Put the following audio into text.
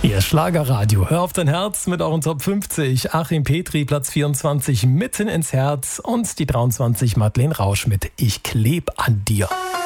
Ihr Schlagerradio. Hör auf dein Herz mit euren Top 50. Achim Petri, Platz 24, mitten ins Herz. Und die 23, Madeleine Rausch mit Ich kleb an dir.